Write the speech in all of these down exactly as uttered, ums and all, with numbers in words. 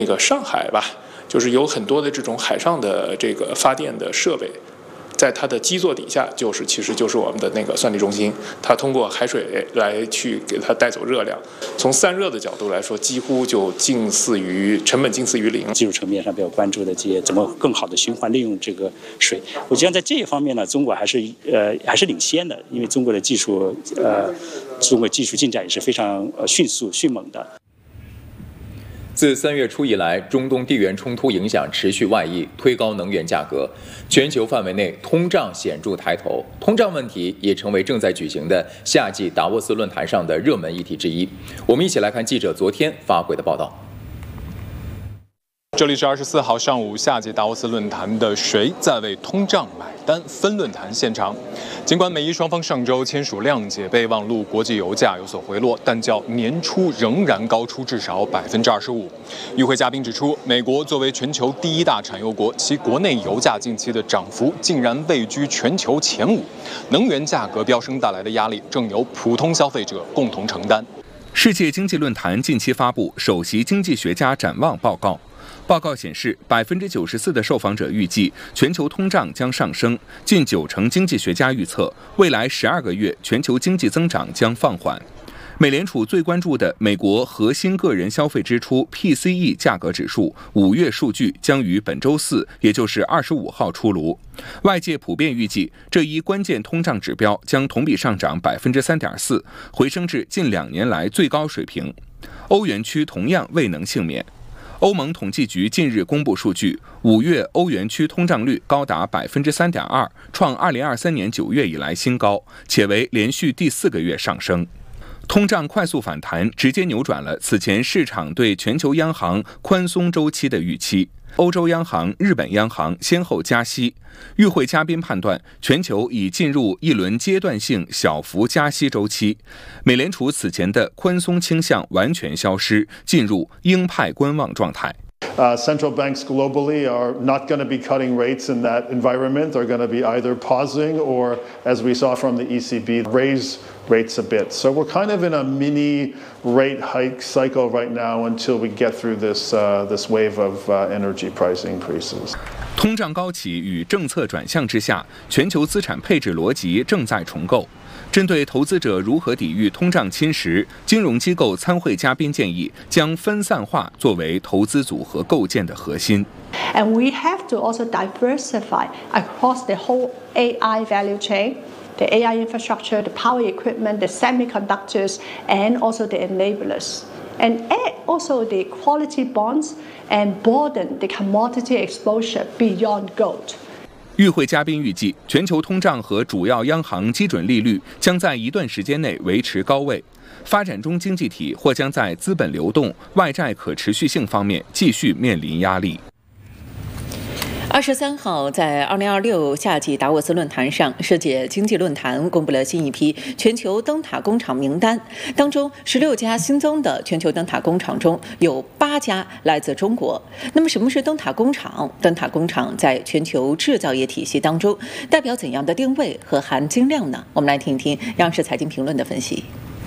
那个上海吧，就是有很多的这种海上的这个发电的设备。在它的基座底下，就是其实就是我们的那个算力中心，它通过海水来去给它带走热量。从散热的角度来说，几乎就近似于成本近似于零。 技术层面上比较关注的这些怎么更好的循环利用这个水，我觉得在这一方面呢，中国还是呃还是领先的，因为中国的技术呃中国技术进展也是非常呃迅速迅猛的。 自三月初以来，中东地缘冲突影响持续外溢，推高能源价格，全球范围内通胀显著抬头。通胀问题也成为正在举行的夏季达沃斯论坛上的热门议题之一。我们一起来看记者昨天发回的报道。 这里是二十四号上午夏季达沃斯论坛的谁在为通胀买单分论坛现场。尽管美伊双方上周签署谅解备忘录，国际油价有所回落，但较年初仍然高出至少百分之二十五。与会嘉宾指出，美国作为全球第一大产油国，其国内油价近期的涨幅竟然位居全球前五，能源价格飙升带来的压力正由普通消费者共同承担。 世界经济论坛近期发布首席经济学家展望报告。报告显示，百分之九十四的受访者预计全球通胀将上升，近九成经济学家预测未来十二个月全球经济增长将放缓。美联储最关注的美国核心个人消费支出 P C E 价格指数五月数据将于本周四，也就是二十五号出炉。外界普遍预计这一关键通胀指标将同比上涨百分之三点四，回升至近两年来最高水平。欧元区同样未能幸免。欧盟统计局近日公布数据，五月欧元区通胀率高达百分之三点二，创二零二三年九月以来新高，且为连续第四个月上升。通胀快速反弹，直接扭转了此前市场对全球央行宽松周期的预期。欧洲央行、日本央行先后加息。与会嘉宾判断，全球已进入一轮阶段性小幅加息周期。美联储此前的宽松倾向完全消失，进入鹰派观望状态。 Uh, central banks globally are not going to be cutting rates in that environment. They're going to be either pausing or, as we saw from the E C B, raise rates a bit. So we're kind of in a mini rate hike cycle right now until we get through this, uh, this wave of uh, energy price increases. 通胀高企与政策转向之下，全球资产配置逻辑正在重构。针对投资者如何抵御通胀侵蚀，金融机构参会嘉宾建议将分散化作为投资组合构建的核心。 And we have to also diversify across the whole A I value chain, the A I infrastructure, the power equipment, the semiconductors, and also the enablers. And add also the quality bonds and broaden the commodity exposure beyond gold. 与会嘉宾预计，全球通胀和主要央行基准利率将在一段时间内维持高位，发展中经济体或将在资本流动、外债可持续性方面继续面临压力。 二十三号，在二零二六夏季达沃斯论坛上，世界经济论坛公布了新一批全球灯塔工厂名单，当中十六家新增的全球灯塔工厂中有八家来自中国。那么，什么是灯塔工厂？灯塔工厂在全球制造业体系当中代表怎样的定位和含金量呢？我们来听一听央视财经评论的分析。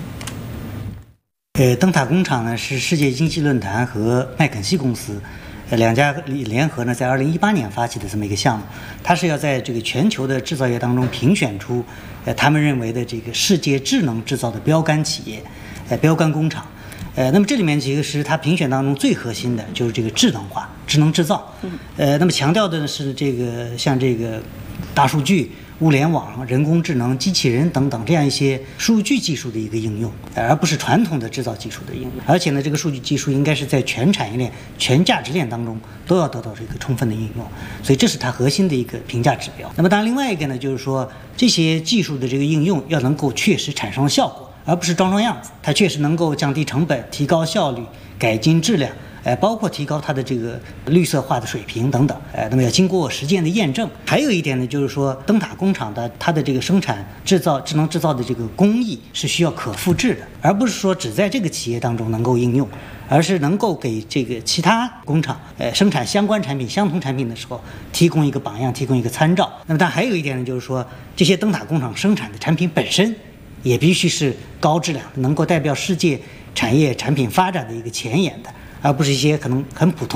呃，灯塔工厂呢是世界经济论坛和麦肯锡公司。呃，两家联合呢，在二零一八年发起的这么一个项目，它是要在这个全球的制造业当中评选出，呃，他们认为的这个世界智能制造的标杆企业，呃，标杆工厂。呃，那么这里面其实它评选当中最核心的就是这个智能化、智能制造。呃，那么强调的呢是这个像这个大数据、物联网、人工智能、机器人等等这样一些数据技术的一个应用，而不是传统的制造技术的应用。而且呢，这个数据技术应该是在全产业链、全价值链当中都要得到这个充分的应用，所以这是它核心的一个评价指标。那么当然，另外一个呢，就是说这些技术的这个应用要能够确实产生效果，而不是装装样子。它确实能够降低成本、提高效率、改进质量。呃，包括提高它的这个绿色化的水平等等，呃，那么要经过实践的验证。还有一点呢，就是说灯塔工厂的它的这个生产制造、智能制造的这个工艺是需要可复制的，而不是说只在这个企业当中能够应用，而是能够给这个其他工厂呃生产相关产品、相同产品的时候提供一个榜样，提供一个参照。那么但还有一点呢，就是说这些灯塔工厂生产的产品本身也必须是高质量，能够代表世界产业产品发展的一个前沿的。 而不是一些可能很普通。